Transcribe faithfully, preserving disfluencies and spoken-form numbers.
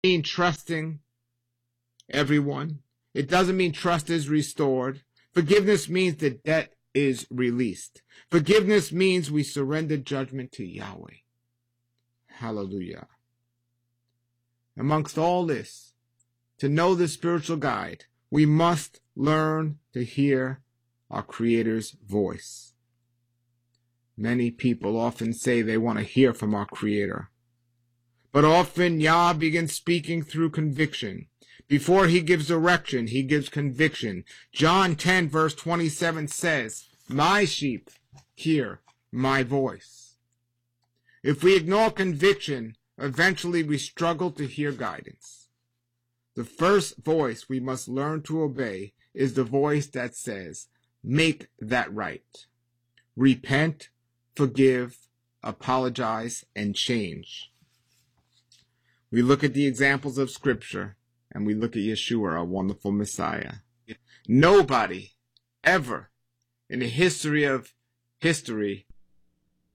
mean trusting everyone. It doesn't mean trust is restored. Forgiveness means the debt is released. Forgiveness means we surrender judgment to Yahweh. Hallelujah. Amongst all this, to know the spiritual guide, we must learn to hear our Creator's voice. Many people often say they want to hear from our Creator. But often Yah begins speaking through conviction. Before he gives direction, he gives conviction. John ten verse twenty-seven says, "My sheep hear my voice." If we ignore conviction, eventually we struggle to hear guidance. The first voice we must learn to obey is the voice that says, "Make that right. Repent, forgive, apologize, and change." We look at the examples of Scripture, and we look at Yeshua, our wonderful Messiah. Nobody ever in the history of history